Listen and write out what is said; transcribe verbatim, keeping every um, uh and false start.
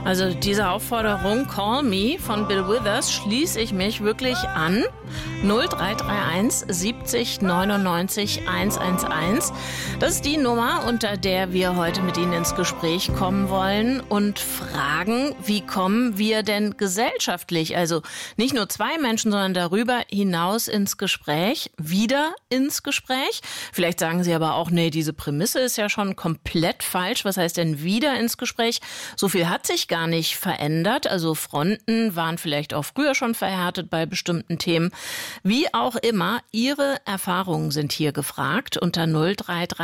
Also dieser Aufforderung Call Me von Bill Withers schließe ich mich wirklich an. null drei drei eins siebzig neunundneunzig hundertelf. Das ist die Nummer, unter der wir heute mit Ihnen ins Gespräch kommen wollen und fragen, wie kommen wir denn gesellschaftlich, also nicht nur zwei Menschen, sondern darüber hinaus ins Gespräch, wieder ins Gespräch. Vielleicht sagen Sie aber auch, nee, diese Prämisse ist ja schon komplett falsch. Was heißt denn wieder ins Gespräch? So viel hat sich gar nicht verändert. Also Fronten waren vielleicht auch früher schon verhärtet bei bestimmten Themen. Wie auch immer, Ihre Erfahrungen sind hier gefragt unter null drei drei